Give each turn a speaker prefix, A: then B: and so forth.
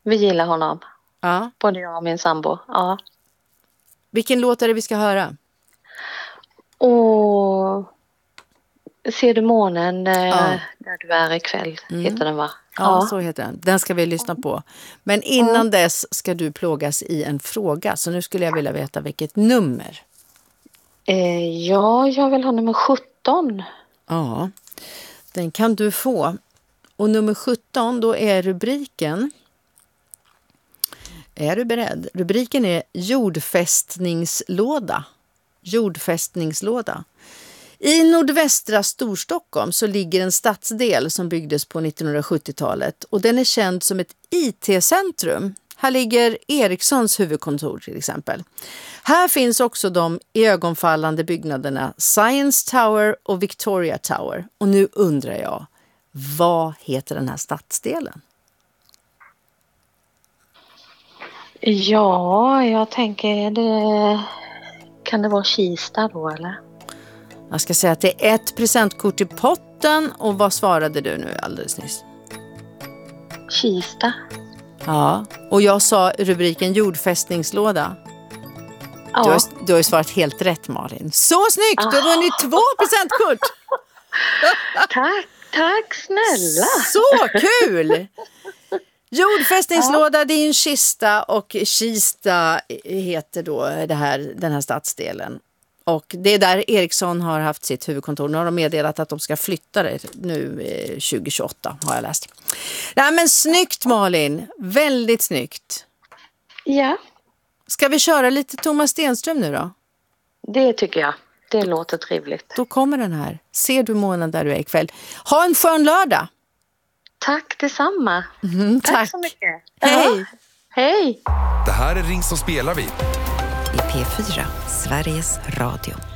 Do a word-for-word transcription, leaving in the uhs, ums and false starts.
A: Vi gillar honom.
B: Ja.
A: Både jag och min sambo. Ja.
B: Vilken låt är det vi ska höra?
A: Och Ser du månen eh,
B: Ja.
A: där du är ikväll,
B: Mm.
A: heter den va?
B: Ja, så heter den. Den ska vi lyssna på. Men innan
A: Mm.
B: dess ska du plågas i en fråga. Så nu skulle jag vilja veta vilket nummer.
A: Eh, ja, jag vill ha nummer sjutton.
B: Ja, den kan du få. Och nummer sjutton, då är rubriken... Är du beredd? Rubriken är jordfästningslåda. Jordfästningslåda. I nordvästra Storstockholm så ligger en stadsdel som byggdes på nittonhundrasjuttiotalet och den är känd som ett I T-centrum. Här ligger Ericssons huvudkontor till exempel. Här finns också de ögonfallande byggnaderna Science Tower och Victoria Tower. Och nu undrar jag, vad heter den här stadsdelen?
A: Ja, jag tänker det... Kan det vara Kista då eller?
B: Jag ska säga att det är ett presentkort i potten. Och vad svarade du nu alldeles nyss?
A: Kista.
B: Ja, och jag sa rubriken jordfästningslåda.
A: Ja.
B: Du har, du har ju svarat helt rätt, Malin. Så snyggt! Du har vunnit två presentkort!
A: Tack, tack snälla!
B: Så kul! Jordfästningslåda, det är en kista och Kista heter då det här, den här stadsdelen. Och det är där Ericsson har haft sitt huvudkontor. Nu har de meddelat att de ska flytta det nu eh, tjugo tjugoåtta har jag läst. Nej men snyggt Malin, väldigt snyggt.
A: Ja.
B: Ska vi köra lite Thomas Stenström nu då?
A: Det tycker jag. Det låter trevligt.
B: Då kommer den här. Ser du månen där du är ikväll. Ha en skön lördag.
A: Tack detsamma.
B: Mm, tack.
A: Tack så mycket.
B: Hej.
A: Ja. Hej.
C: Det här är Ring så spelar vi.
D: I P fyra, Sveriges Radio.